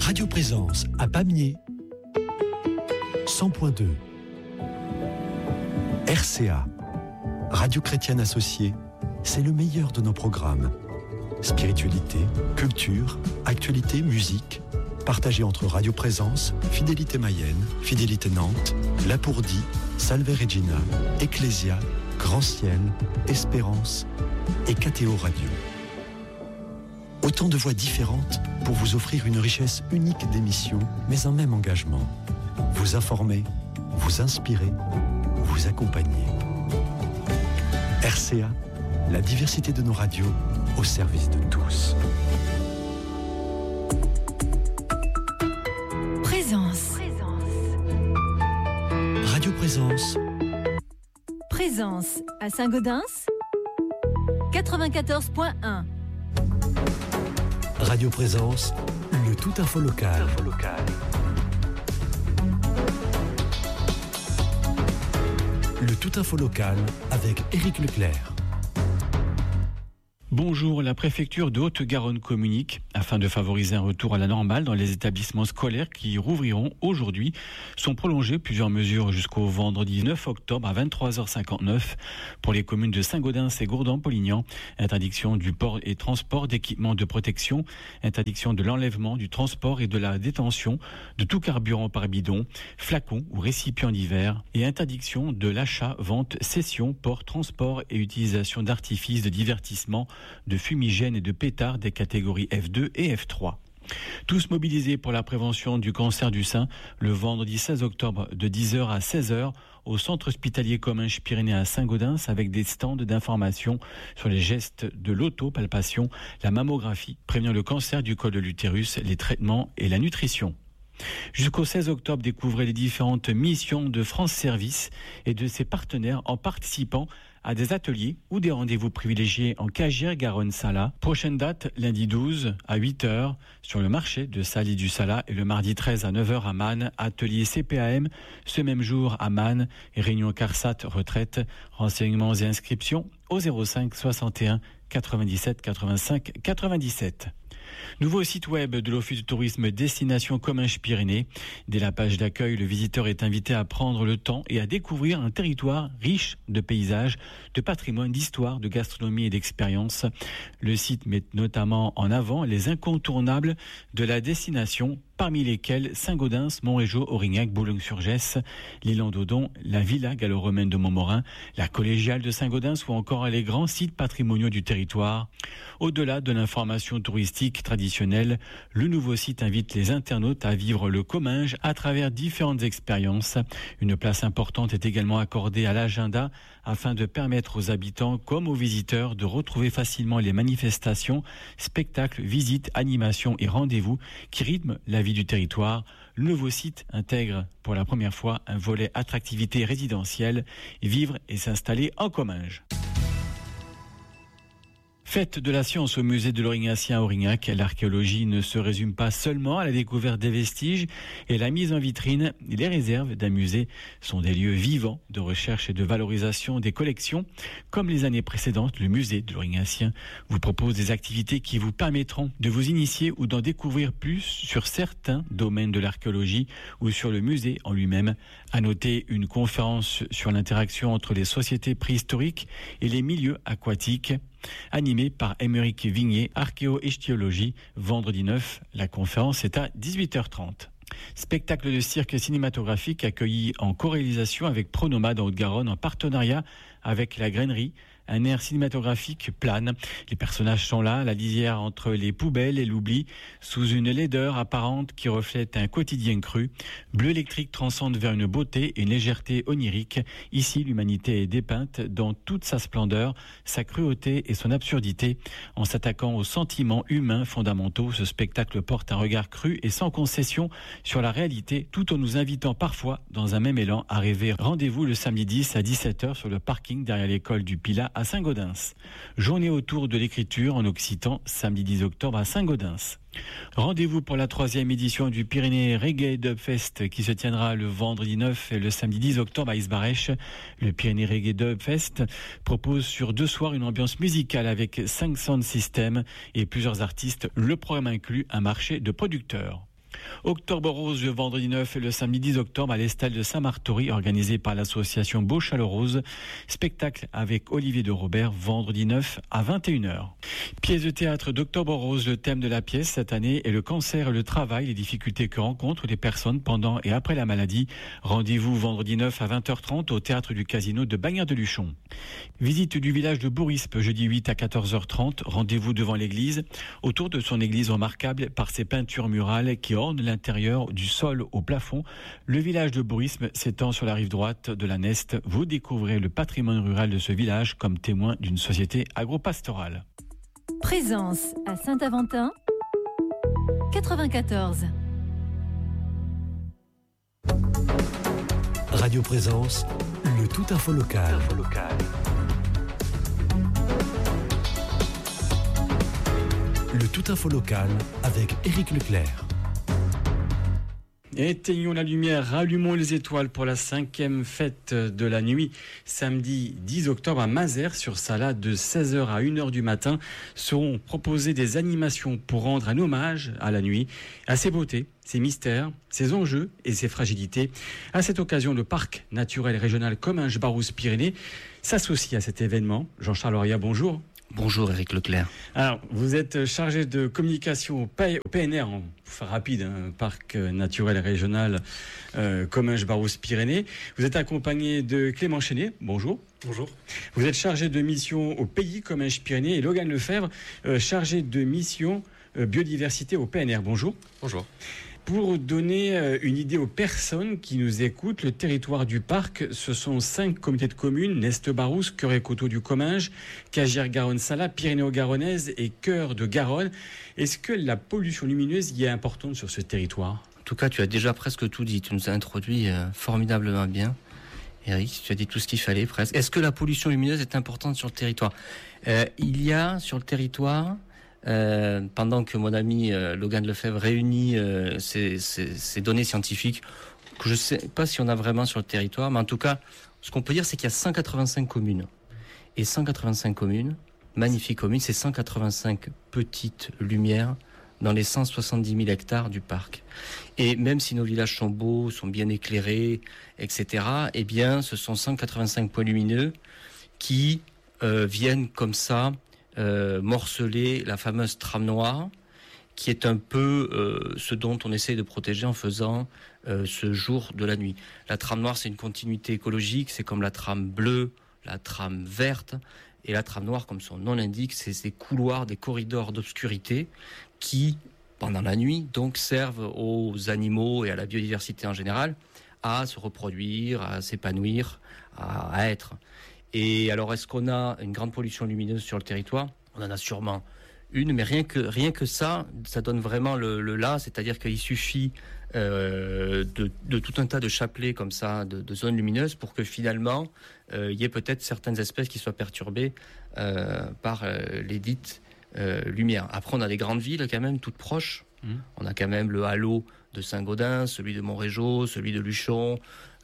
Radio Présence à Pamiers, 100.2. RCA, Radio Chrétienne Associée, c'est le meilleur de nos programmes. Spiritualité, culture, actualité, musique, partagé entre Radio Présence, Fidélité Mayenne, Fidélité Nantes, Lapourdie, Salve Regina, Ecclésia, Grand Ciel, Espérance et KTO Radio. Autant de voix différentes pour vous offrir une richesse unique d'émissions, mais un même engagement. Vous informer, vous inspirer, vous accompagner. RCA, la diversité de nos radios au service de tous. Présence. Radio Présence. Présence à Saint-Gaudens, 94.1. Radio Présence, le tout info local. Le tout info local avec Éric Leclerc. Bonjour, la préfecture de Haute-Garonne communique afin de favoriser un retour à la normale dans les établissements scolaires qui rouvriront aujourd'hui. Sont prolongées plusieurs mesures jusqu'au vendredi 9 octobre à 23h59 pour les communes de Saint-Gaudens et Gourdan-Polignan. Interdiction du port et transport d'équipements de protection, interdiction de l'enlèvement, du transport et de la détention de tout carburant par bidon, flacon ou récipient divers et interdiction de l'achat, vente, cession, port, transport et utilisation d'artifices de divertissement, de fumigènes et de pétards des catégories F2 et F3. Tous mobilisés pour la prévention du cancer du sein le vendredi 16 octobre de 10h à 16h au centre hospitalier Comminges-Pyrénées à Saint-Gaudens avec des stands d'information sur les gestes de l'autopalpation, la mammographie, prévenir le cancer du col de l'utérus, les traitements et la nutrition. Jusqu'au 16 octobre, découvrez les différentes missions de France Service et de ses partenaires en participant à des ateliers ou des rendez-vous privilégiés en Cagières-Garonne-Sala. Prochaine date, lundi 12 à 8h sur le marché de Saly-du-Sala et le mardi 13 à 9h à Man, atelier CPAM, ce même jour à Man, et réunion CARSAT retraite, renseignements et inscriptions au 05 61 97 85 97. Nouveau site web de l'Office de tourisme Destination Comminges-Pyrénées. Dès la page d'accueil, le visiteur est invité à prendre le temps et à découvrir un territoire riche de paysages, de patrimoine, d'histoire, de gastronomie et d'expérience. Le site met notamment en avant les incontournables de la destination, parmi lesquels Saint-Gaudens, Montrégeau, Aurignac, Boulogne-sur-Gesse, l'île en Dodon, la villa gallo-romaine de Montmorin, la collégiale de Saint-Gaudens ou encore les grands sites patrimoniaux du territoire. Au-delà de l'information touristique traditionnelle, le nouveau site invite les internautes à vivre le Comminges à travers différentes expériences. Une place importante est également accordée à l'agenda afin de permettre aux habitants comme aux visiteurs de retrouver facilement les manifestations, spectacles, visites, animations et rendez-vous qui rythment la vie du territoire. Le nouveau site intègre pour la première fois un volet attractivité résidentielle, vivre et s'installer en Comminges. Fête de la science au musée de l'Aurignacien à Aurignac. L'archéologie ne se résume pas seulement à la découverte des vestiges et la mise en vitrine. Les réserves d'un musée sont des lieux vivants de recherche et de valorisation des collections. Comme les années précédentes, le musée de l'Aurignacien vous propose des activités qui vous permettront de vous initier ou d'en découvrir plus sur certains domaines de l'archéologie ou sur le musée en lui-même. À noter une conférence sur l'interaction entre les sociétés préhistoriques et les milieux aquatiques, animé par Émeric Vignier, archéo-étiologie, vendredi 9. La conférence est à 18h30. Spectacle de cirque cinématographique accueilli en co-réalisation avec Pronomade en Haute-Garonne en partenariat avec la Grainerie. Un air cinématographique plane. Les personnages sont là, la lisière entre les poubelles et l'oubli, sous une laideur apparente qui reflète un quotidien cru. Bleu électrique transcende vers une beauté et une légèreté onirique. Ici, l'humanité est dépeinte dans toute sa splendeur, sa cruauté et son absurdité. En s'attaquant aux sentiments humains fondamentaux, ce spectacle porte un regard cru et sans concession sur la réalité, tout en nous invitant parfois, dans un même élan, à rêver. Rendez-vous le samedi 10 à 17h sur le parking derrière l'école du Pilat à Saint-Gaudens. Journée autour de l'écriture en occitan, samedi 10 octobre à Saint-Gaudens. Rendez-vous pour la 3e édition du Pyrénées Reggae Dub Fest qui se tiendra le vendredi 9 et le samedi 10 octobre à Isbarèche. Le Pyrénées Reggae Dub Fest propose sur 2 soirs une ambiance musicale avec 5 sound systems et plusieurs artistes. Le programme inclut un marché de producteurs. Octobre Rose le vendredi 9 et le samedi 10 octobre à l'Estelle de Saint-Martory, organisé par l'association Beauchal Rose. Spectacle avec Olivier de Robert, vendredi 9 à 21h. Pièce de théâtre d'Octobre Rose, le thème de la pièce cette année est le cancer et le travail, les difficultés que rencontrent les personnes pendant et après la maladie. Rendez-vous vendredi 9 à 20h30 au théâtre du Casino de Bagnères-de-Luchon. Visite du village de Bourrispe, jeudi 8 à 14h30. Rendez-vous devant l'église, autour de son église remarquable par ses peintures murales qui ornent l'intérieur du sol au plafond. Le village de Bourrispe s'étend sur la rive droite de la Neste. Vous découvrez le patrimoine rural de ce village comme témoin d'une société agro-pastorale. Présence à Saint-Aventin 94. Radio Présence, le tout info local. Le tout info local avec Éric Leclerc. Éteignons la lumière, rallumons les étoiles pour la 5e fête de la nuit. Samedi 10 octobre à Mazères, sur Salade, de 16h à 1h du matin, seront proposées des animations pour rendre un hommage à la nuit, à ses beautés, ses mystères, ses enjeux et ses fragilités. À cette occasion, le parc naturel régional Comminges-Barousse-Pyrénées s'associe à cet événement. Jean-Charles Auria, bonjour. Bonjour Éric Leclerc. Alors, vous êtes chargé de communication au PNR, pour faire rapide, parc naturel régional Comminges-Barousse-Pyrénées. Vous êtes accompagné de Clément Chenet. Bonjour. Bonjour. Vous êtes chargé de mission au pays Comminges-Pyrénées et Logan Lefebvre, chargé de mission biodiversité au PNR. Bonjour. Bonjour. Pour donner une idée aux personnes qui nous écoutent, le territoire du parc, ce sont 5 communautés de communes, Neste-Barousse, Cœur et Coteaux du Comminges, Cagières-Garonne-Sala, Pyrénées-Garonnaise et Cœur de Garonne. Est-ce que la pollution lumineuse y est importante sur ce territoire ? En tout cas, tu as déjà presque tout dit. Tu nous as introduit formidablement bien. Éric, tu as dit tout ce qu'il fallait presque. Est-ce que la pollution lumineuse est importante sur le territoire ? Il y a sur le territoire... pendant que mon ami Logan Lefebvre réunit ces données scientifiques que je ne sais pas si on a vraiment sur le territoire, mais en tout cas, ce qu'on peut dire, c'est qu'il y a 185 communes. Et 185 communes, magnifiques communes, c'est 185 petites lumières dans les 170 000 hectares du parc. Et même si nos villages sont beaux, sont bien éclairés, etc., eh bien, ce sont 185 points lumineux qui viennent comme ça morceler la fameuse trame noire, qui est un peu ce dont on essaie de protéger en faisant ce jour de la nuit. La trame noire, c'est une continuité écologique, c'est comme la trame bleue, la trame verte, et la trame noire, comme son nom l'indique, c'est ces couloirs, des corridors d'obscurité qui, pendant la nuit, donc servent aux animaux et à la biodiversité en général à se reproduire, à s'épanouir, à être. Et alors, est-ce qu'on a une grande pollution lumineuse sur le territoire ? On en a sûrement une, mais rien que ça donne vraiment le là, c'est-à-dire qu'il suffit de tout un tas de chapelets comme ça, de zones lumineuses, pour que finalement, il y ait peut-être certaines espèces qui soient perturbées par les dites lumières. Après, on a des grandes villes quand même, toutes proches. On a quand même le halo de Saint-Gaudens, celui de Montrégeau, celui de Luchon,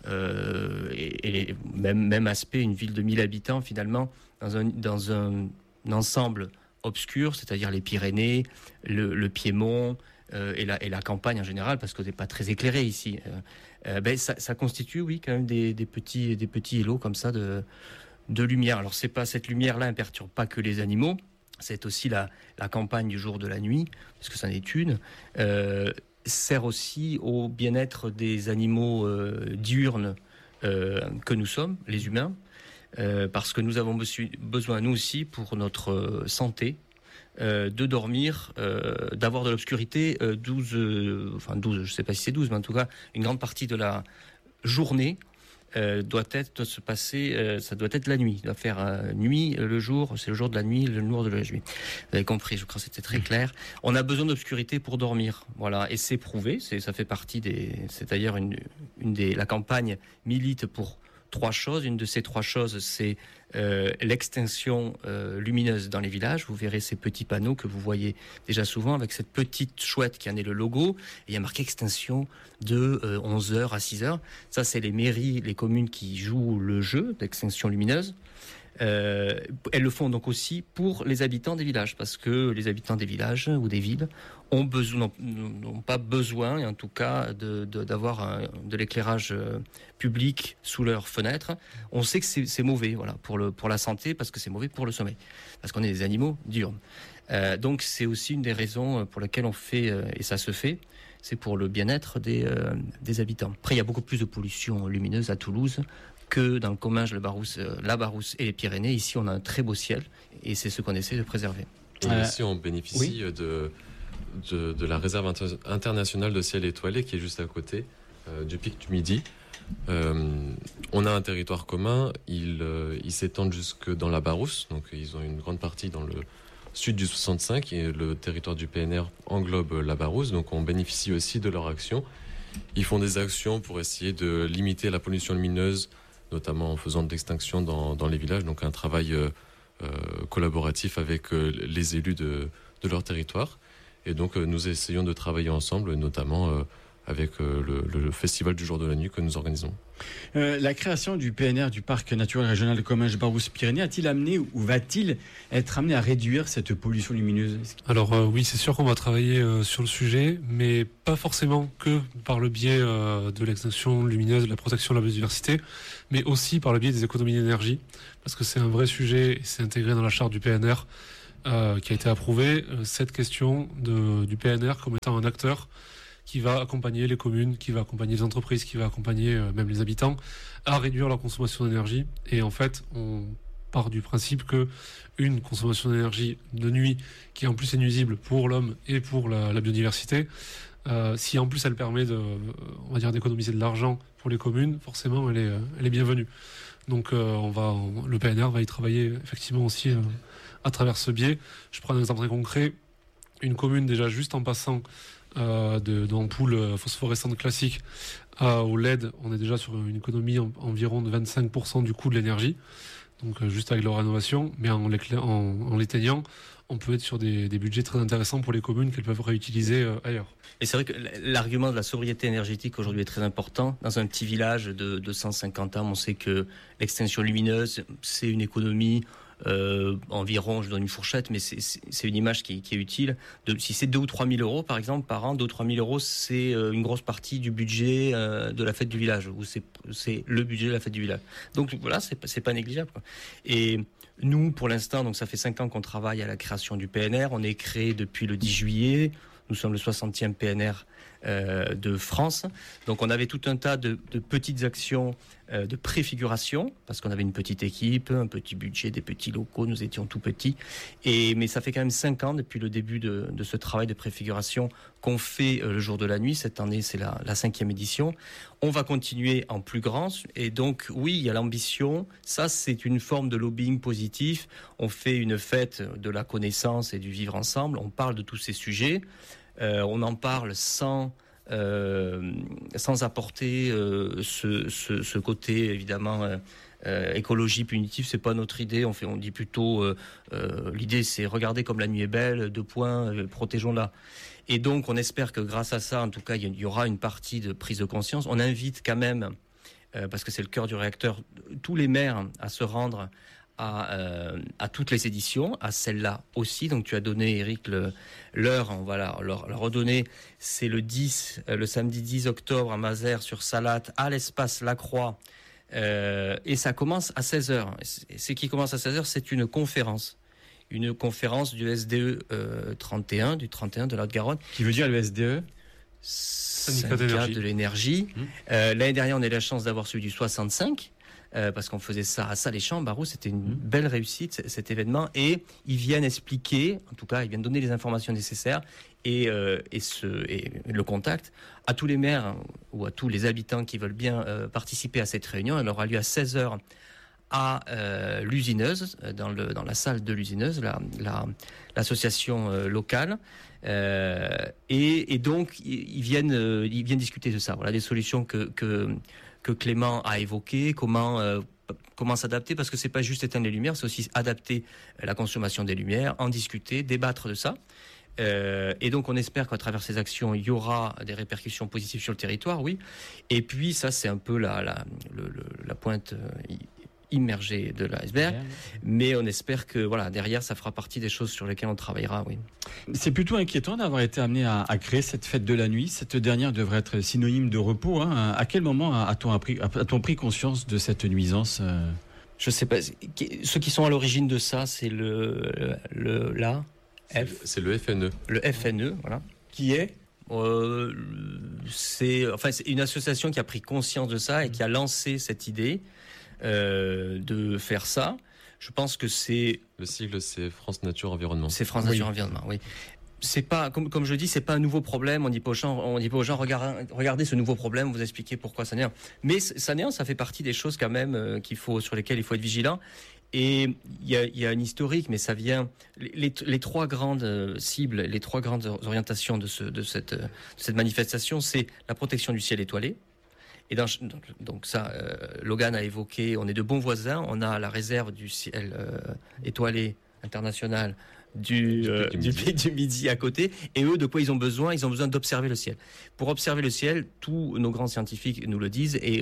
et même aspect, une ville de 1000 habitants finalement, dans un ensemble obscur, c'est-à-dire les Pyrénées, le Piémont et la campagne en général, parce que c'est pas très éclairé ici. Ça constitue, oui, quand même des petits îlots comme ça de lumière. Alors cette lumière-là, elle perturbe pas que les animaux, c'est aussi la campagne du jour de la nuit, parce que c'en est une. Sert aussi au bien-être des animaux diurnes que nous sommes, les humains, parce que nous avons besoin, nous aussi, pour notre santé, de dormir, d'avoir de l'obscurité 12, je ne sais pas si c'est 12, mais en tout cas, une grande partie de la journée doit se passer, ça doit être la nuit, doit faire nuit, le jour, c'est le jour de la nuit, le jour de la nuit. Vous avez compris, je crois que c'était très clair. On a besoin d'obscurité pour dormir, voilà, et c'est prouvé, ça fait partie c'est d'ailleurs la campagne milite pour 3 choses. Une de ces 3 choses, c'est l'extinction lumineuse dans les villages. Vous verrez ces petits panneaux que vous voyez déjà souvent avec cette petite chouette qui en est le logo. Et il y a marqué extinction de 11h à 6h. Ça, c'est les mairies, les communes qui jouent le jeu d'extinction lumineuse. Elles le font donc aussi pour les habitants des villages, parce que les habitants des villages ou des villes n'ont pas besoin, en tout cas, d'avoir de l'éclairage public sous leurs fenêtres. On sait que c'est mauvais, voilà, pour la santé, parce que c'est mauvais pour le sommeil, parce qu'on est des animaux diurnes. Donc c'est aussi une des raisons pour lesquelles on fait, et ça se fait, c'est pour le bien-être des habitants. Après, il y a beaucoup plus de pollution lumineuse à Toulouse que dans le Comminges, la Barousse et les Pyrénées. Ici, on a un très beau ciel et c'est ce qu'on essaie de préserver. Et ici, on bénéficie de la réserve internationale de ciel étoilé qui est juste à côté du pic du Midi. On a un territoire commun, ils s'étendent jusque dans la Barousse, donc ils ont une grande partie dans le sud du 65 et le territoire du PNR englobe la Barousse, donc on bénéficie aussi de leur action. Ils font des actions pour essayer de limiter la pollution lumineuse, notamment en faisant de l'extinction dans les villages, donc un travail collaboratif avec les élus de leur territoire. Et donc nous essayons de travailler ensemble, notamment avec le Festival du Jour de la Nuit que nous organisons. La création du PNR, du Parc naturel régional de Comminges-Barousse-Pyrénées, a-t-il amené ou va-t-il être amené à réduire cette pollution lumineuse ? Alors oui, c'est sûr qu'on va travailler sur le sujet, mais pas forcément que par le biais de l'extinction lumineuse, de la protection de la biodiversité, mais aussi par le biais des économies d'énergie, parce que c'est un vrai sujet et c'est intégré dans la charte du PNR qui a été approuvée, cette question du PNR comme étant un acteur qui va accompagner les communes, qui va accompagner les entreprises, qui va accompagner même les habitants à réduire leur consommation d'énergie. Et en fait, on part du principe que une consommation d'énergie de nuit, qui en plus est nuisible pour l'homme et pour la biodiversité, si en plus elle permet d'économiser de l'argent pour les communes, forcément elle est bienvenue. Donc le PNR va y travailler effectivement aussi à travers ce biais. Je prends un exemple très concret. Une commune déjà juste en passant d'ampoules phosphorescentes classiques au LED, on est déjà sur une économie environ de 25% du coût de l'énergie, donc juste avec leur rénovation, mais en l'éteignant, on peut être sur des budgets très intéressants pour les communes qu'elles peuvent réutiliser ailleurs. Et c'est vrai que l'argument de la sobriété énergétique aujourd'hui est très important. Dans un petit village de 250 âmes, on sait que l'extinction lumineuse, c'est une économie environ, je donne une fourchette, mais c'est une image qui est utile. Si c'est 2 ou 3 000 euros, par exemple, par an, 2 ou 3 000 euros, c'est une grosse partie du budget de la fête du village, ou c'est le budget de la fête du village. Donc voilà, c'est pas négligeable, quoi. Et nous, pour l'instant, donc ça fait 5 ans qu'on travaille à la création du PNR. On est créé depuis le 10 juillet. Nous sommes le 60e PNR de France. Donc on avait tout un tas de petites actions de préfiguration, parce qu'on avait une petite équipe, un petit budget, des petits locaux, nous étions tout petits. Mais ça fait quand même 5 ans depuis le début de ce travail de préfiguration qu'on fait le jour de la nuit. Cette année, c'est la 5e édition. On va continuer en plus grand. Et donc, oui, il y a l'ambition. Ça, c'est une forme de lobbying positif. On fait une fête de la connaissance et du vivre ensemble. On parle de tous ces sujets. On en parle sans apporter ce côté évidemment écologie punitive. C'est pas notre idée. On dit plutôt l'idée, c'est regarder comme la nuit est belle. 2 points, protégeons-la. Et donc on espère que grâce à ça, en tout cas, il y aura une partie de prise de conscience. On invite quand même, parce que c'est le cœur du réacteur, tous les maires à se rendre à toutes les éditions, à celle-là aussi. Donc tu as donné, Eric, l'heure, on va leur redonner. C'est le samedi 10 octobre à Mazères sur Salatte, à l'espace Lacroix, et ça commence à 16h. Ce qui commence à 16h, c'est une conférence du SDE 31, du 31 de la Haute-Garonne. Qui veut dire le SDE ? Syndicat de l'énergie. L'année dernière, on a eu la chance d'avoir celui du 65. Parce qu'on faisait ça à Saléchamps, Barousse, c'était une belle réussite cet événement, et ils viennent expliquer, en tout cas ils viennent donner les informations nécessaires et le contact à tous les maires ou à tous les habitants qui veulent bien participer à cette réunion. Elle aura lieu à 16h à l'Usineuse, dans la salle de l'Usineuse, l'association locale. Et donc ils viennent discuter de ça, voilà, des solutions que Clément a évoquées, comment s'adapter, parce que c'est pas juste éteindre les lumières, c'est aussi adapter la consommation des lumières, en discuter, débattre de ça. Et donc on espère qu'à travers ces actions, il y aura des répercussions positives sur le territoire, oui. Et puis ça, c'est un peu la pointe immergée de l'iceberg, mais on espère que voilà, derrière, ça fera partie des choses sur lesquelles on travaillera. Oui. C'est plutôt inquiétant d'avoir été amené à créer cette fête de la nuit. Cette dernière devrait être synonyme de repos. Hein. À quel moment a-t-on pris conscience de cette nuisance Je ne sais pas. Ceux qui sont à l'origine de ça, c'est c'est le FNE. Le FNE, voilà. Qui est c'est une association qui a pris conscience de ça et qui a lancé cette idée de faire ça. Je pense que c'est... Le sigle, c'est France Nature Environnement. C'est France Nature Environnement, oui. C'est pas, comme je dis, c'est pas un nouveau problème. On dit pas aux gens, regardez ce nouveau problème, vous expliquez pourquoi ça n'énerve. Mais ça n'énerve, ça fait partie des choses quand même sur lesquelles il faut être vigilant. Et il y a un historique, mais ça vient... Les trois grandes cibles, les trois grandes orientations de cette manifestation, c'est la protection du ciel étoilé. Et donc ça, Logan a évoqué, on est de bons voisins, on a la réserve du ciel étoilé international du pic du Midi à côté. Et eux, de quoi ils ont besoin? Ils ont besoin d'observer le ciel. Pour observer le ciel, tous nos grands scientifiques nous le disent, et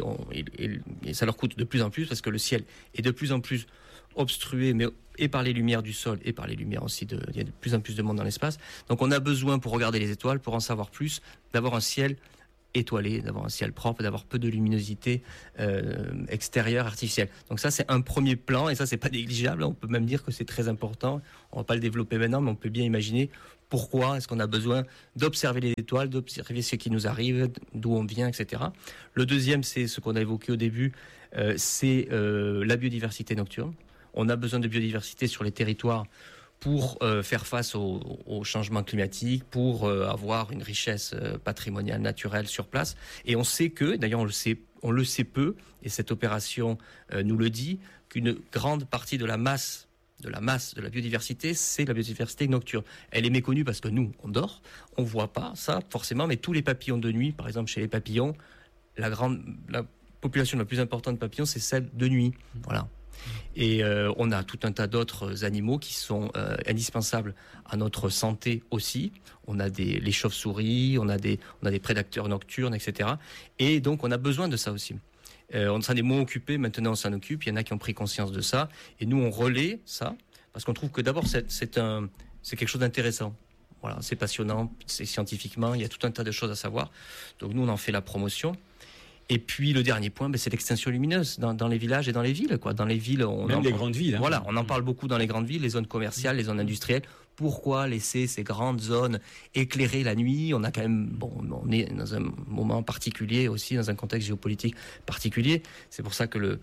ça leur coûte de plus en plus, parce que le ciel est de plus en plus obstrué, et par les lumières du sol, et par les lumières aussi, il y a de plus en plus de monde dans l'espace. Donc on a besoin, pour regarder les étoiles, pour en savoir plus, d'avoir un ciel étoilé, d'avoir un ciel propre, d'avoir peu de luminosité extérieure, artificielle. Donc ça, c'est un premier plan, et ça, c'est pas négligeable. On peut même dire que c'est très important. On va pas le développer maintenant, mais on peut bien imaginer pourquoi est-ce qu'on a besoin d'observer les étoiles, d'observer ce qui nous arrive, d'où on vient, etc. Le deuxième, c'est ce qu'on a évoqué au début, c'est la biodiversité nocturne. On a besoin de biodiversité sur les territoires pour faire face au changement climatique, pour avoir une richesse patrimoniale naturelle sur place. Et on sait que, d'ailleurs on le sait peu, et cette opération nous le dit, qu'une grande partie de la masse de la biodiversité, c'est la biodiversité nocturne. Elle est méconnue parce que nous, on dort, on voit pas ça forcément, mais tous les papillons de nuit, par exemple chez les papillons, la population la plus importante de papillons, c'est celle de nuit. Voilà. Et on a tout un tas d'autres animaux qui sont indispensables à notre santé aussi. On a les chauves-souris, on a des prédateurs nocturnes, etc. Et donc on a besoin de ça aussi. On s'en est moins occupé, maintenant on s'en occupe. Il y en a qui ont pris conscience de ça. Et nous on relaie ça parce qu'on trouve que d'abord c'est quelque chose d'intéressant. Voilà, c'est passionnant, c'est scientifiquement, il y a tout un tas de choses à savoir. Donc nous on en fait la promotion. Et puis le dernier point, c'est l'extinction lumineuse dans les villages et dans les villes. Dans les villes, les grandes villes. Hein. Voilà, on en parle beaucoup dans les grandes villes, les zones commerciales, les zones industrielles. Pourquoi laisser ces grandes zones éclairées la nuit? On a quand même, on est dans un moment particulier aussi, dans un contexte géopolitique particulier. C'est pour ça que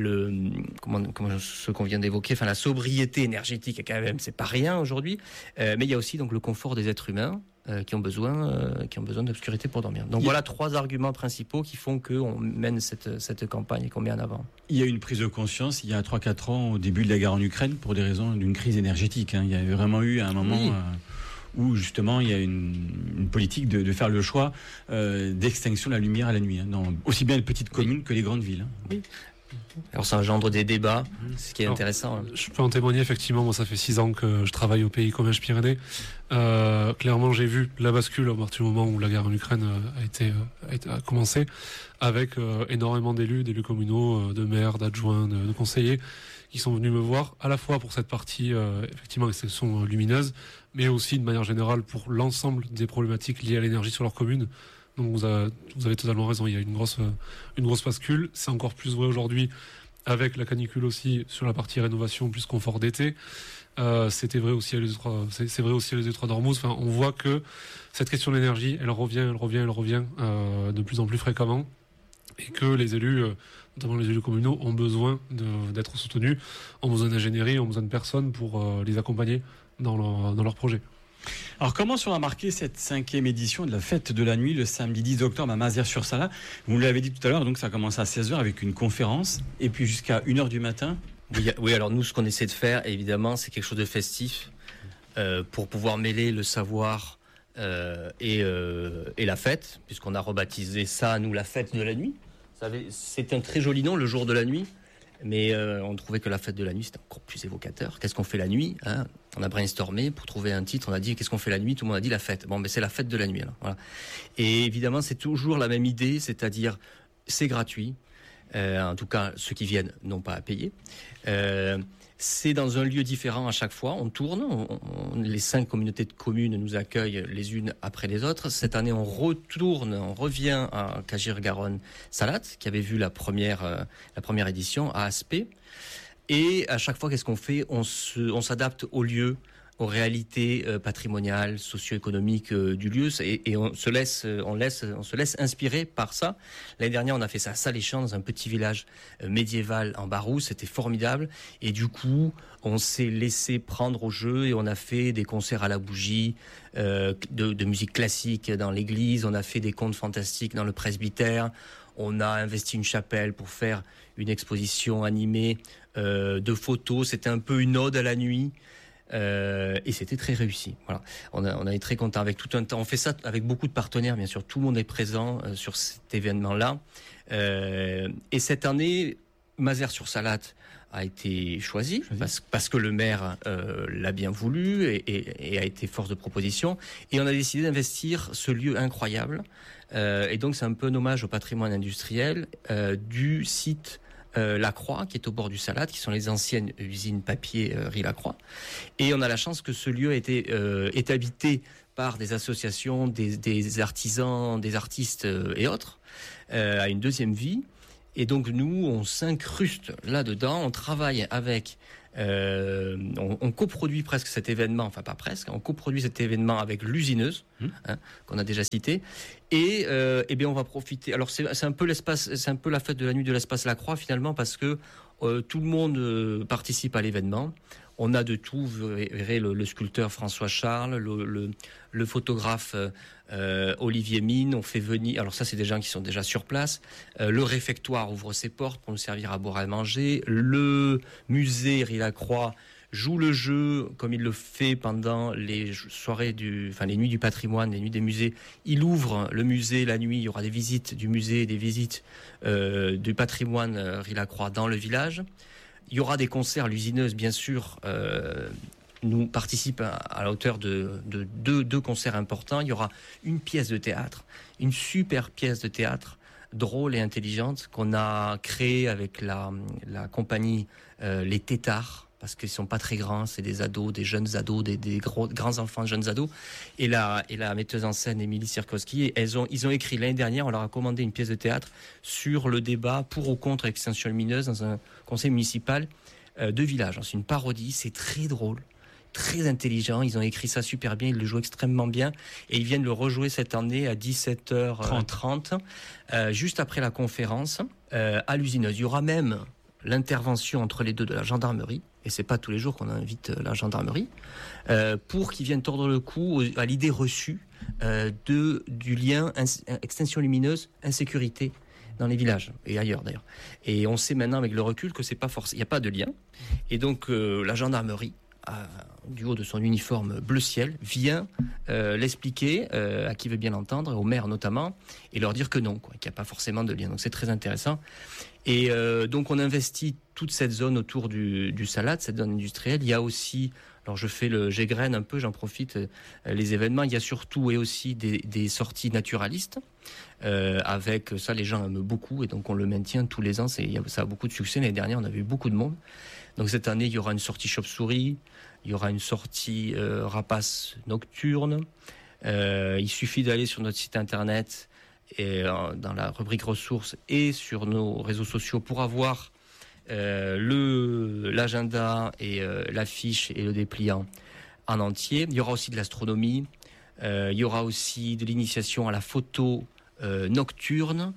ce qu'on vient d'évoquer, la sobriété énergétique, quand même, c'est pas rien aujourd'hui. Mais il y a aussi donc le confort des êtres humains. Qui ont besoin d'obscurité pour dormir. Donc voilà trois arguments principaux qui font qu'on mène cette campagne et qu'on met en avant. Il y a eu une prise de conscience il y a 3-4 ans au début de la guerre en Ukraine pour des raisons d'une crise énergétique. Hein. Il y a vraiment eu un moment où justement il y a une politique de faire le choix d'extinction de la lumière à la nuit, hein, dans aussi bien les petites communes que les grandes villes. Hein. Oui. Alors ça engendre des débats, ce qui est intéressant. Je peux en témoigner effectivement, moi ça fait 6 ans que je travaille au Pays Comminges-Pyrénées. Clairement j'ai vu la bascule à partir du moment où la guerre en Ukraine a commencé, avec énormément d'élus communaux, de maires, d'adjoints, de conseillers, qui sont venus me voir à la fois pour cette partie effectivement extinction lumineuse, mais aussi de manière générale pour l'ensemble des problématiques liées à l'énergie sur leur commune. Donc vous avez totalement raison, il y a une grosse bascule. C'est encore plus vrai aujourd'hui avec la canicule aussi sur la partie rénovation plus confort d'été. C'était vrai aussi à c'est vrai aussi à l'UZ3 d'Ormuz. Enfin, on voit que cette question de l'énergie, elle revient de plus en plus fréquemment, et que les élus, notamment les élus communaux, ont besoin d'être soutenus, ont besoin d'ingénierie, ont besoin de personnes pour les accompagner dans leur projet. Alors comment sera marquée cette 5e édition de la fête de la nuit le samedi 10 octobre à Mazères-sur-Sala? Vous l'avez dit tout à l'heure, donc ça commence à 16h avec une conférence et puis jusqu'à 1h du matin. Oui, alors nous ce qu'on essaie de faire évidemment c'est quelque chose de festif pour pouvoir mêler le savoir et la fête, puisqu'on a rebaptisé ça nous la fête de la nuit. C'est un très joli nom, le jour de la nuit. Mais on trouvait que la fête de la nuit c'était encore plus évocateur. Qu'est-ce qu'on fait la nuit, hein? On a brainstormé pour trouver un titre. On a dit qu'est-ce qu'on fait la nuit? Tout le monde a dit la fête. Bon, mais c'est la fête de la nuit. Alors, voilà. Et évidemment, c'est toujours la même idée, c'est-à-dire c'est gratuit. En tout cas, ceux qui viennent n'ont pas à payer. C'est dans un lieu différent à chaque fois. On tourne. Les 5 communautés de communes nous accueillent les unes après les autres. Cette année, on revient à Cagir-Garonne-Salat, qui avait vu la première édition à Aspet. Et à chaque fois, qu'est-ce qu'on fait ? On s'adapte au lieu, aux réalités patrimoniales, socio-économiques du lieu, et on se laisse inspirer par ça. L'année dernière, on a fait ça à Saléchamps, dans un petit village médiéval en Barouse, c'était formidable. Et du coup, on s'est laissé prendre au jeu et on a fait des concerts à la bougie, de musique classique dans l'église, on a fait des contes fantastiques dans le presbytère. On a investi une chapelle pour faire une exposition animée de photos. C'était un peu une ode à la nuit. Et c'était très réussi. Voilà. On a été très content avec tout un temps. On fait ça avec beaucoup de partenaires, bien sûr. Tout le monde est présent sur cet événement-là. Et cette année, Mazères-sur-Salat a été choisi parce que le maire l'a bien voulu et a été force de proposition. Et on a décidé d'investir ce lieu incroyable. Et donc c'est un peu un hommage au patrimoine industriel du site La Croix, qui est au bord du Salat, qui sont les anciennes usines papier Riz La Croix. Et on a la chance que ce lieu est habité par des associations, des artisans, des artistes et autres, à une deuxième vie. Et donc nous, on s'incruste là-dedans, on travaille avec... on coproduit presque cet événement, enfin pas presque, on coproduit cet événement avec l'usineuse, qu'on a déjà cité, et bien on va profiter. Alors c'est un peu l'espace, c'est un peu la fête de la nuit de l'espace La Croix finalement, parce que tout le monde participe à l'événement. On a de tout, vous verrez le sculpteur François Charles, le photographe Olivier Mine, on fait venir, alors ça c'est des gens qui sont déjà sur place, le réfectoire ouvre ses portes pour nous servir à boire et à manger, le musée Riz La Croix joue le jeu comme il le fait pendant les soirées les nuits du patrimoine, les nuits des musées. Il ouvre le musée la nuit, il y aura des visites du musée, des visites du patrimoine Riz La Croix dans le village. Il y aura des concerts, l'usineuse bien sûr nous participe à la hauteur de deux concerts importants. Il y aura une pièce de théâtre, une super pièce de théâtre drôle et intelligente qu'on a créée avec la compagnie Les Tétards, parce qu'ils sont pas très grands, c'est des ados, des jeunes ados, des grands enfants, jeunes ados. Et la metteuse en scène Émilie Sierkowski, ils ont écrit l'année dernière, on leur a commandé une pièce de théâtre sur le débat pour ou contre l'extinction lumineuse dans un conseil municipal de village. C'est une parodie, c'est très drôle, très intelligent. Ils ont écrit ça super bien, ils le jouent extrêmement bien. Et ils viennent le rejouer cette année à 17h30, juste après la conférence, à l'usineuse. Il y aura même l'intervention entre les deux de la gendarmerie, et c'est pas tous les jours qu'on invite la gendarmerie, pour qu'ils viennent tordre le cou à l'idée reçue du lien extinction lumineuse, insécurité dans les villages et ailleurs d'ailleurs. Et on sait maintenant avec le recul que c'est pas forcément, il n'y a pas de lien. Et donc la gendarmerie, du haut de son uniforme bleu ciel, vient l'expliquer à qui veut bien l'entendre, aux maires notamment, et leur dire que non, qu'il n'y a pas forcément de lien. Donc c'est très intéressant. Et donc on investit toute cette zone autour du Salat, cette zone industrielle. Il y a aussi, alors j'égrène un peu, j'en profite, les événements. Il y a surtout et aussi des sorties naturalistes. Avec ça, les gens aiment beaucoup, et donc on le maintient tous les ans. Ça a beaucoup de succès. L'année dernière, on avait eu beaucoup de monde. Donc cette année, il y aura une sortie chauve-souris, il y aura une sortie rapace nocturne. Il suffit d'aller sur notre site internet et dans la rubrique ressources et sur nos réseaux sociaux pour avoir l'agenda et l'affiche et le dépliant en entier. Il y aura aussi de l'astronomie, il y aura aussi de l'initiation à la photo nocturne,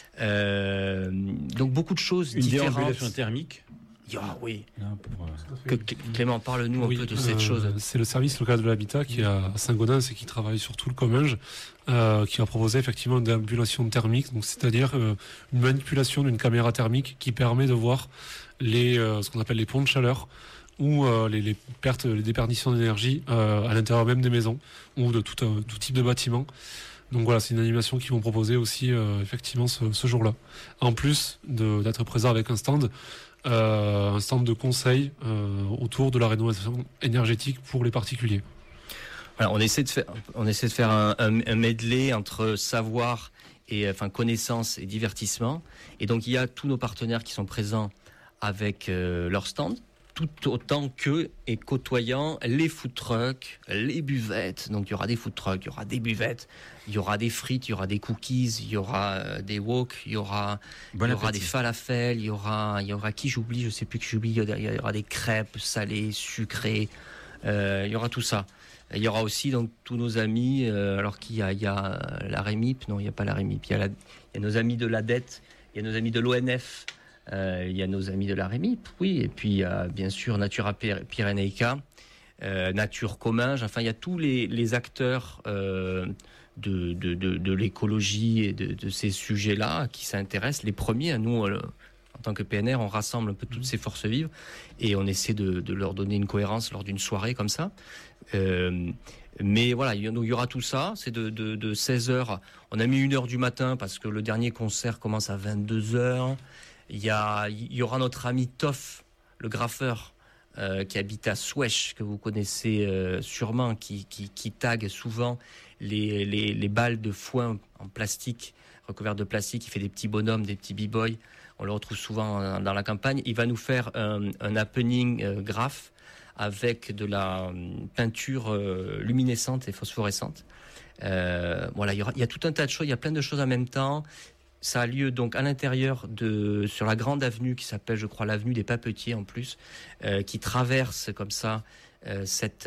donc beaucoup de choses différentes. Une déambulation thermique. Oui. Clément, parle-nous un peu de cette chose. C'est le service local de l'habitat qui est à Saint-Gaudens et qui travaille sur tout le Comminges, qui a proposé effectivement une déambulation thermique, donc c'est-à-dire une manipulation d'une caméra thermique qui permet de voir ce qu'on appelle les ponts de chaleur ou les pertes, les déperditions d'énergie à l'intérieur même des maisons ou de tout type de bâtiment. Donc voilà, c'est une animation qu'ils vont proposer aussi effectivement ce jour-là. En plus d'être présent avec un stand de conseil autour de la rénovation énergétique pour les particuliers. Voilà, on essaie de faire un medley entre savoir et connaissance et divertissement. Et donc il y a tous nos partenaires qui sont présents avec leur stand, tout autant que et côtoyant les food trucks, les buvettes. Donc il y aura des food trucks, il y aura des buvettes, il y aura des frites, il y aura des cookies, il y aura des wok, il y aura des falafels, il y aura qui j'oublie, je sais plus qui j'oublie, il y aura des crêpes salées, sucrées, il y aura tout ça. Il y aura aussi donc tous nos amis, alors qu'il y a la REMIP, non il n'y a pas la REMIP, il y a nos amis de l'ADET, il y a nos amis de l'ONF, il y a nos amis de la REMIP, oui, et puis il y a bien sûr Natura Pyrenaica, Nature Comminges, enfin il y a tous les acteurs de l'écologie et de ces sujets-là qui s'intéressent. Les premiers, à nous, en tant que PNR, on rassemble un peu toutes ces forces vives et on essaie de leur donner une cohérence lors d'une soirée comme ça. Mais voilà, il y aura tout ça, c'est de 16h. On a mis 1h du matin parce que le dernier concert commence à 22h. Il y aura notre ami Toff, le graffeur, qui habite à Souesch, que vous connaissez sûrement, qui tague souvent les balles de foin en plastique, recouvertes de plastique. Il fait des petits bonhommes, des petits b-boys. On le retrouve souvent dans la campagne. Il va nous faire un happening graphe avec de la peinture luminescente et phosphorescente. Voilà, il y a tout un tas de choses, il y a plein de choses en même temps. Ça a lieu donc à l'intérieur sur la grande avenue qui s'appelle, je crois, l'avenue des Papetiers en plus, qui traverse comme ça cet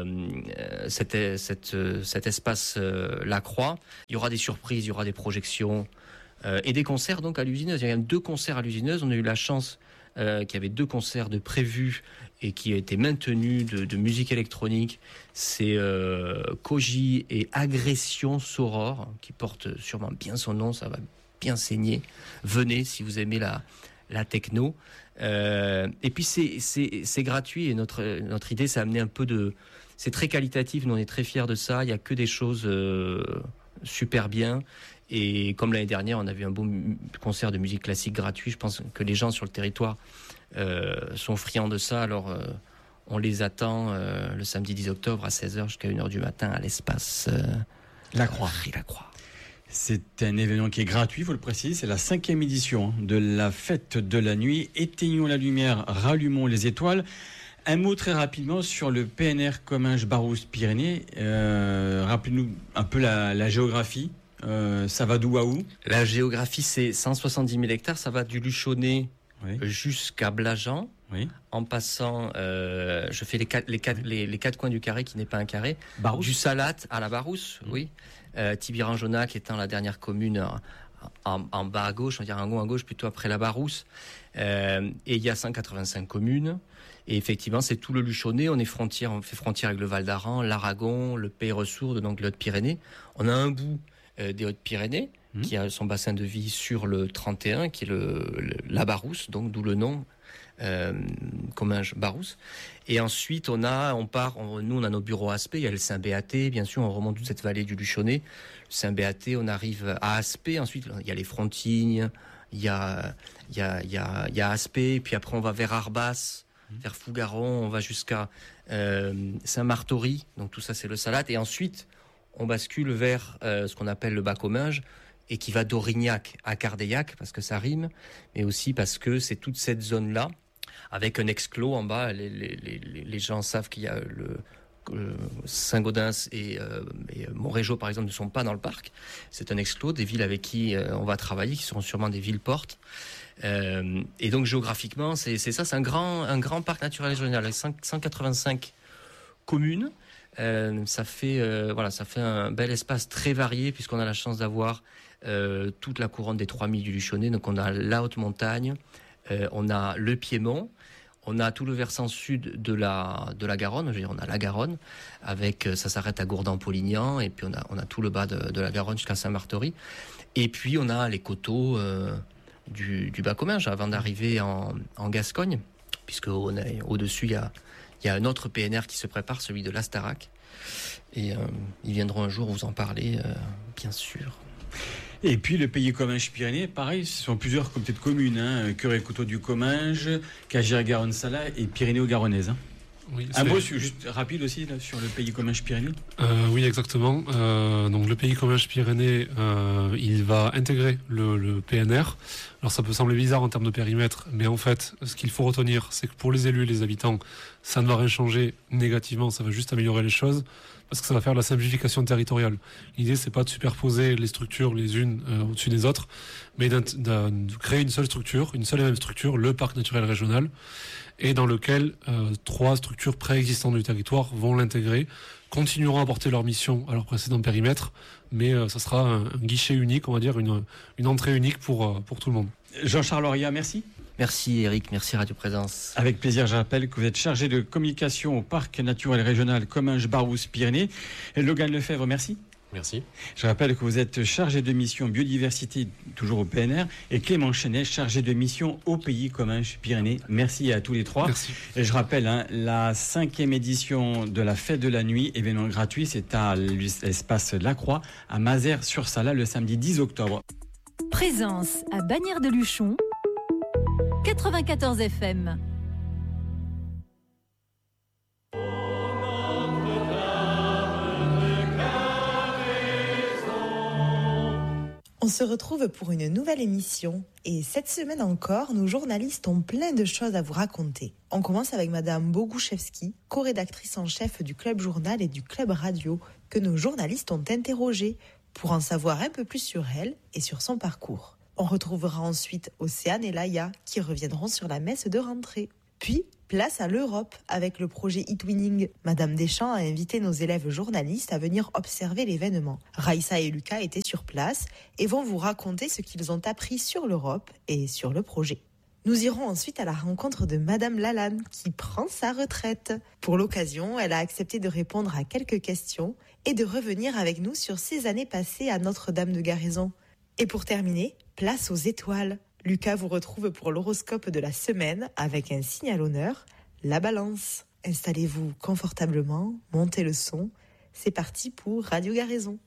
espace La Croix. Il y aura des surprises, il y aura des projections et des concerts donc à l'Usineuse. Il y a même 2 concerts à l'Usineuse. On a eu la chance qu'il y avait 2 concerts de prévus et qui a été maintenu de musique électronique. C'est Koji et Agression Soror, qui porte sûrement bien son nom, ça va bien saigner. Venez si vous aimez la techno. Et puis c'est gratuit et notre idée, c'est amener un peu c'est très qualitatif, nous on est très fiers de ça, il n'y a que des choses super bien. Et comme l'année dernière, on a vu un beau concert de musique classique gratuit, je pense que les gens sur le territoire sont friands de ça, alors on les attend le samedi 10 octobre à 16h jusqu'à 1h du matin à l'espace La Croix. C'est un événement qui est gratuit, il faut le préciser, c'est la 5e édition de la fête de la nuit. Éteignons la lumière, rallumons les étoiles. Un mot très rapidement sur le PNR Comminges-Barousse-Pyrénées. Rappelez-nous un peu la géographie. Ça va d'où à où? La géographie, c'est 170 000 hectares. Ça va du Luchonnet jusqu'à Blajan. Oui. En passant, je fais les 4 coins du carré qui n'est pas un carré. Barousse. Du Salat à la Barousse, oui. Tibiran-Jonac étant la dernière commune en bas à gauche, on va dire en haut à gauche, plutôt après la Barousse. Et il y a 185 communes. Et effectivement, c'est tout le Luchonnet. On fait frontière avec le Val d'Aran, l'Aragon, le Pays Ressourdes, donc les Hautes-Pyrénées. On a un bout des Hautes-Pyrénées qui a son bassin de vie sur le 31, qui est la Barousse, donc d'où le nom. Comminges-Barousse. Et ensuite, nous, on a nos bureaux à Aspet, il y a le Saint-Béaté, bien sûr, on remonte toute cette vallée du Luchonnet. Le Saint-Béaté, on arrive à Aspet, ensuite, il y a les Frontignes, il y a Aspet, puis après, on va vers Arbas, vers Fougaron, on va jusqu'à Saint-Martory, donc tout ça, c'est le Salat. Et ensuite, on bascule vers ce qu'on appelle le Bas-Comminges, et qui va d'Aurignac à Cardeillac, parce que ça rime, mais aussi parce que c'est toute cette zone-là, avec un exclos en bas. Les gens savent qu'il y a Saint-Gaudens et Montrégeau, par exemple, ne sont pas dans le parc. C'est un exclos, des villes avec qui on va travailler, qui seront sûrement des villes portes. Et donc, géographiquement, c'est ça, c'est un grand parc naturel et régional, avec 185 communes. Ça fait un bel espace très varié, puisqu'on a la chance d'avoir toute la couronne des 3000 du Luchonnet. Donc on a la haute montagne, on a le Piémont, on a tout le versant sud de la Garonne. Je veux dire, on a la Garonne, ça s'arrête à Gourdin-Polignan, et puis on a tout le bas de la Garonne jusqu'à Saint-Martory. Et puis on a les coteaux du Bas-Comminges avant d'arriver en Gascogne, puisque au-dessus il y a un autre PNR qui se prépare, celui de l'Astarac. Et ils viendront un jour vous en parler, bien sûr. Et puis le pays Comminges-Pyrénées, pareil, ce sont plusieurs communautés de communes, Cœur et Coteaux du Comminges, Cagières-Garonne-Sala et Pyrénées-Garonnaises. Oui, Un mot juste rapide aussi là, sur le pays Comminges-Pyrénées. Oui, exactement. Donc le pays Comminges-Pyrénées, il va intégrer le PNR. Alors ça peut sembler bizarre en termes de périmètre, mais en fait, ce qu'il faut retenir, c'est que pour les élus et les habitants, ça ne va rien changer négativement, ça va juste améliorer les choses, parce que ça va faire de la simplification territoriale. L'idée, c'est pas de superposer les structures les unes au-dessus des autres, mais de créer une seule structure, une seule et même structure, le parc naturel régional, et dans lequel 3 structures préexistantes du territoire vont l'intégrer, continueront à porter leur mission à leur précédent périmètre, mais ça sera un guichet unique, on va dire, une entrée unique pour tout le monde. Jean-Charles Loria, merci. Merci Eric, merci Radio Présence. Avec plaisir, je rappelle que vous êtes chargé de communication au parc naturel régional Comminges-Barbouze-Pyrénées. Logan Lefebvre, merci. Merci. Je rappelle que vous êtes chargé de mission biodiversité, toujours au PNR, et Clément Chenet, chargé de mission au pays Comminges-Pyrénées. Merci à tous les 3. Merci. Et je rappelle, la 5e édition de la Fête de la Nuit, événement gratuit, c'est à l'espace La Croix, à Mazères-sur-Sala, le samedi 10 octobre. Présence à Bagnères-de-Luchon, 94 FM. On se retrouve pour une nouvelle émission et cette semaine encore, nos journalistes ont plein de choses à vous raconter. On commence avec Madame Boguszewski, co-rédactrice en chef du Club Journal et du Club Radio, que nos journalistes ont interrogée pour en savoir un peu plus sur elle et sur son parcours. On retrouvera ensuite Océane et Laïa qui reviendront sur la messe de rentrée. Puis, place à l'Europe avec le projet eTwinning. Madame Deschamps a invité nos élèves journalistes à venir observer l'événement. Raïssa et Lucas étaient sur place et vont vous raconter ce qu'ils ont appris sur l'Europe et sur le projet. Nous irons ensuite à la rencontre de Madame Lalanne qui prend sa retraite. Pour l'occasion, elle a accepté de répondre à quelques questions et de revenir avec nous sur ses années passées à Notre-Dame de Garaison. Et pour terminer, place aux étoiles. Lucas vous retrouve pour l'horoscope de la semaine avec un signe à l'honneur, la balance. Installez-vous confortablement, montez le son. C'est parti pour Radio Garaison.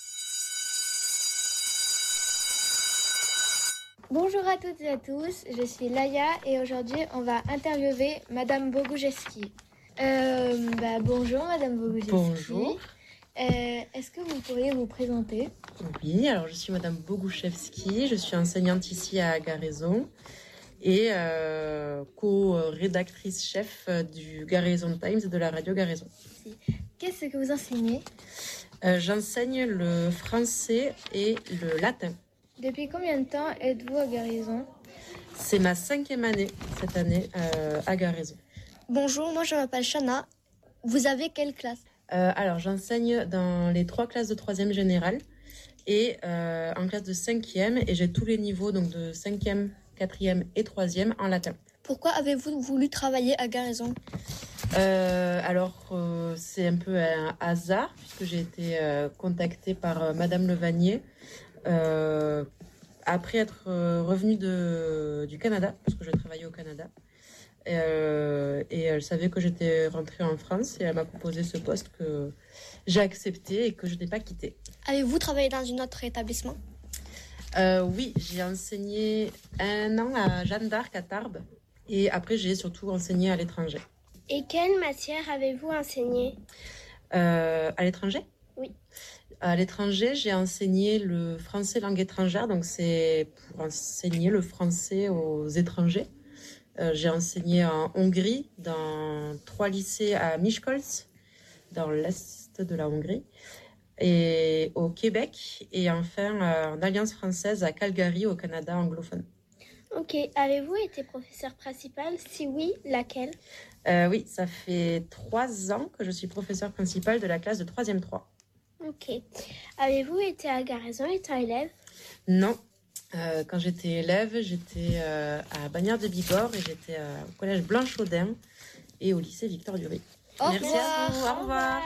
Bonjour à toutes et à tous, je suis Laïa et aujourd'hui on va interviewer Madame Boguszewski. Bonjour Madame Boguszewski. Bonjour. Est-ce que vous pourriez vous présenter ? Oui, alors je suis Madame Boguszewski, je suis enseignante ici à Garaison et co-rédactrice chef du Garaison Times et de la radio Garaison. Qu'est-ce que vous enseignez ? J'enseigne le français et le latin. Depuis combien de temps êtes-vous à Garaison ? C'est ma 5e année cette année à Garaison. Bonjour, moi je m'appelle Shana. Vous avez quelle classe ? Alors j'enseigne dans les 3 classes de 3e générale et en classe de 5e et j'ai tous les niveaux donc de 5e, 4e et 3e en latin. Pourquoi avez-vous voulu travailler à Garaison ? C'est un peu un hasard puisque j'ai été contactée par Madame Levanier après être revenue du Canada, parce que je travaillais au Canada. Et elle savait que j'étais rentrée en France et elle m'a proposé ce poste que j'ai accepté et que je n'ai pas quitté. Avez-vous travaillé dans un autre établissement ? Oui, j'ai enseigné 1 an à Jeanne d'Arc à Tarbes et après j'ai surtout enseigné à l'étranger. Et quelle matière avez-vous enseigné ? À l'étranger ? Oui. À l'étranger, j'ai enseigné le français langue étrangère, donc c'est pour enseigner le français aux étrangers. J'ai enseigné en Hongrie, dans 3 lycées à Miskolc, dans l'est de la Hongrie, et au Québec, et enfin en Alliance française à Calgary, au Canada anglophone. Ok, avez-vous été professeur principal ? Si oui, laquelle ? Oui, ça fait 3 ans que je suis professeur principal de la classe de 3e 3. Ok. Avez-vous été à Garaison étant élève ? Non. Quand j'étais élève, j'étais à Bagnères-de-Bigorre et j'étais au collège Blanche-Audin et au lycée Victor-Duruy. Merci à vous, au revoir.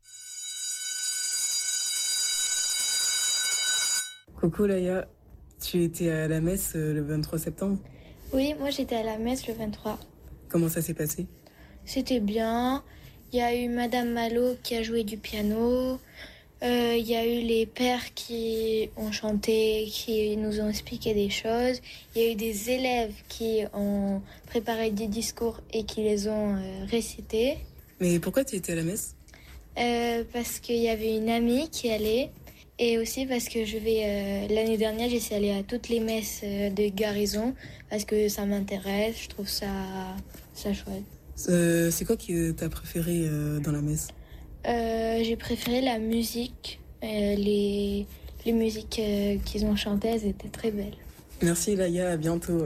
Coucou Laïa, tu étais à la messe le 23 septembre ? Oui, moi j'étais à la messe le 23. Comment ça s'est passé ? C'était bien. Il y a eu Madame Malo qui a joué du piano. Il y a eu les pères qui ont chanté, qui nous ont expliqué des choses. Il y a eu des élèves qui ont préparé des discours et qui les ont récités. Mais pourquoi tu étais à la messe ? Parce qu'il y avait une amie qui allait. Et aussi parce que l'année dernière, j'essaie d'aller à toutes les messes de Garrison parce que ça m'intéresse, je trouve ça chouette. C'est quoi que t'as préféré dans la messe ? J'ai préféré la musique. Les musiques qu'ils ont chantées, elles étaient très belles. Merci Laïa, à bientôt.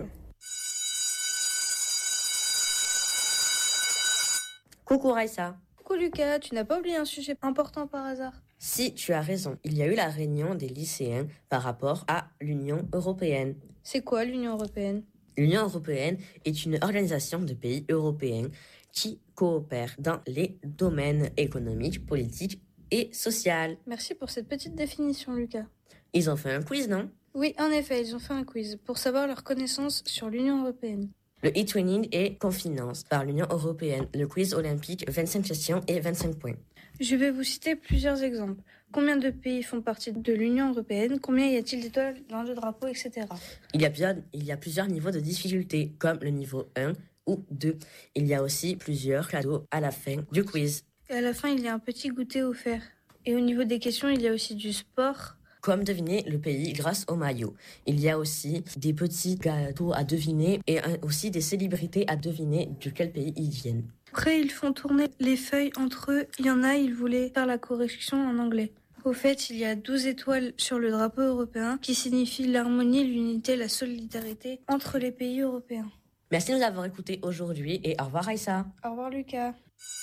Coucou Raissa. Coucou Lucas, tu n'as pas oublié un sujet important par hasard ? Si, tu as raison. Il y a eu la réunion des lycéens par rapport à l'Union européenne. C'est quoi l'Union européenne ? L'Union européenne est une organisation de pays européens qui coopèrent dans les domaines économiques, politiques et sociaux. Merci pour cette petite définition, Lucas. Ils ont fait un quiz, non ? Oui, en effet, ils ont fait un quiz pour savoir leur connaissance sur l'Union européenne. Le e-twinning est cofinancé par l'Union européenne. Le quiz olympique, 25 questions et 25 points. Je vais vous citer plusieurs exemples. Combien de pays font partie de l'Union européenne ? Combien y a-t-il d'étoiles dans le drapeau, etc. Il y a plusieurs niveaux de difficulté, comme le niveau 1 ou 2. Il y a aussi plusieurs cadeaux à la fin du quiz. Et à la fin, il y a un petit goûter offert. Et au niveau des questions, il y a aussi du sport. Comme deviner le pays grâce au maillot. Il y a aussi des petits gâteaux à deviner et aussi des célébrités à deviner de quel pays ils viennent. Après, ils font tourner les feuilles entre eux. Il y en a, ils voulaient faire la correction en anglais. Au fait, il y a 12 étoiles sur le drapeau européen qui signifient l'harmonie, l'unité, la solidarité entre les pays européens. Merci de nous avoir écoutés aujourd'hui et au revoir Aïssa. Au revoir Lucas.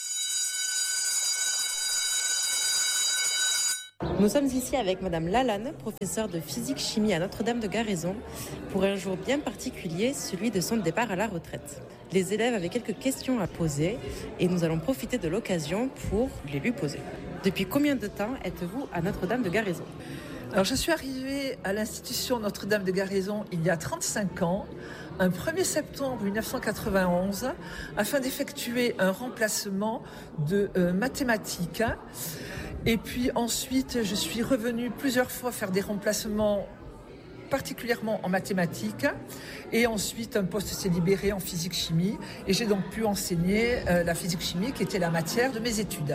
Nous sommes ici avec Madame Lalanne, professeure de physique-chimie à Notre-Dame de Garrison, pour un jour bien particulier, celui de son départ à la retraite. Les élèves avaient quelques questions à poser et nous allons profiter de l'occasion pour les lui poser. Depuis combien de temps êtes-vous à Notre-Dame de Garrison ? Alors, je suis arrivée à l'institution Notre-Dame de Garrison il y a 35 ans, un 1er septembre 1991, afin d'effectuer un remplacement de mathématiques. Et puis ensuite, je suis revenue plusieurs fois faire des remplacements, particulièrement en mathématiques. Et ensuite, un poste s'est libéré en physique-chimie. Et j'ai donc pu enseigner la physique-chimie, qui était la matière de mes études.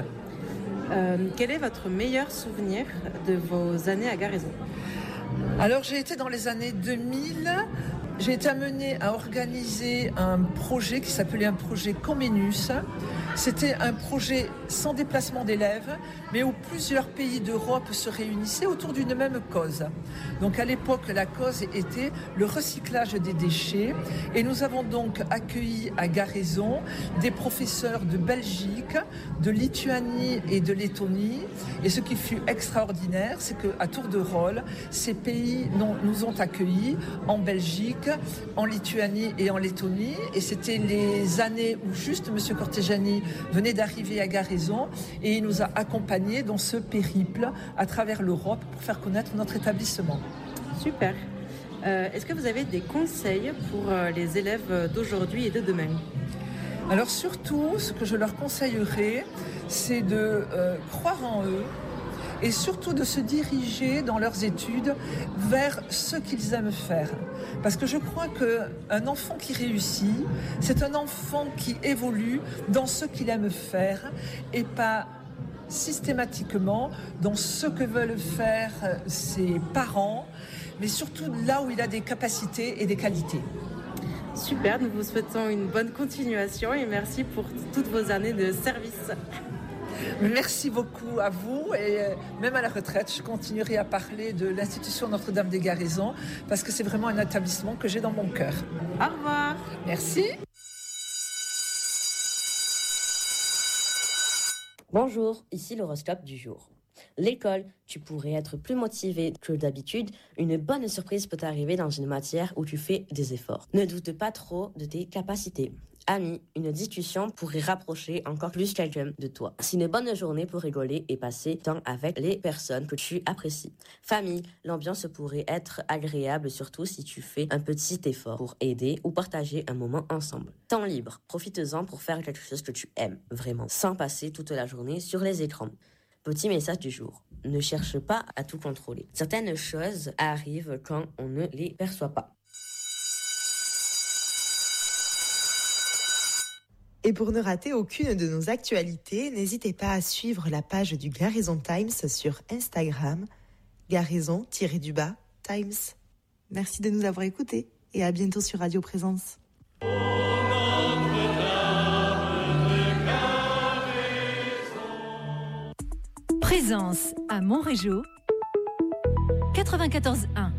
Quel est votre meilleur souvenir de vos années à Garrison ? Alors, j'ai été dans les années 2000. J'ai été amenée à organiser un projet qui s'appelait un projet Comenius. C'était un projet sans déplacement d'élèves, mais où plusieurs pays d'Europe se réunissaient autour d'une même cause. Donc à l'époque, la cause était le recyclage des déchets. Et nous avons donc accueilli à Garrison des professeurs de Belgique, de Lituanie et de Lettonie. Et ce qui fut extraordinaire, c'est qu'à tour de rôle, ces pays nous ont accueillis en Belgique, en Lituanie et en Lettonie. Et c'était les années où juste M. Cortegiani venait d'arriver à Garrison et il nous a accompagnés dans ce périple à travers l'Europe pour faire connaître notre établissement. Super. Est-ce que vous avez des conseils pour les élèves d'aujourd'hui et de demain ? Alors surtout, ce que je leur conseillerais, c'est de croire en eux, et surtout de se diriger dans leurs études vers ce qu'ils aiment faire. Parce que je crois qu'un enfant qui réussit, c'est un enfant qui évolue dans ce qu'il aime faire et pas systématiquement dans ce que veulent faire ses parents, mais surtout là où il a des capacités et des qualités. Super, nous vous souhaitons une bonne continuation et merci pour toutes vos années de service. Merci beaucoup à vous et même à la retraite, je continuerai à parler de l'institution Notre-Dame des Garrisons parce que c'est vraiment un établissement que j'ai dans mon cœur. Au revoir. Merci. Bonjour, ici l'horoscope du jour. L'école, tu pourrais être plus motivé que d'habitude. Une bonne surprise peut t'arriver dans une matière où tu fais des efforts. Ne doute pas trop de tes capacités. Amis, une discussion pourrait rapprocher encore plus quelqu'un de toi. C'est une bonne journée pour rigoler et passer temps avec les personnes que tu apprécies. Famille, l'ambiance pourrait être agréable, surtout si tu fais un petit effort pour aider ou partager un moment ensemble. Temps libre, profites-en pour faire quelque chose que tu aimes vraiment, sans passer toute la journée sur les écrans. Petit message du jour. Ne cherche pas à tout contrôler. Certaines choses arrivent quand on ne les perçoit pas. Et pour ne rater aucune de nos actualités, n'hésitez pas à suivre la page du Garrison Times sur Instagram, Garrison-Times. Merci de nous avoir écoutés et à bientôt sur Radio Présence. Présence à Montrégeau 94.1.